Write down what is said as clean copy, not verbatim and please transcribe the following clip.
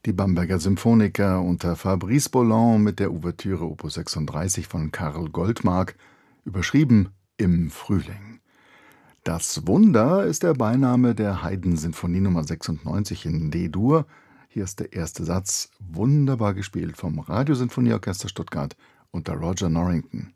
Die Bamberger Symphoniker unter Fabrice Bolland mit der Ouvertüre Opus 36 von Karl Goldmark, überschrieben Im Frühling. Das Wunder ist der Beiname der Haydn-Sinfonie Nummer 96 in D-Dur. Hier ist der erste Satz, wunderbar gespielt vom Radiosinfonieorchester Stuttgart unter Roger Norrington.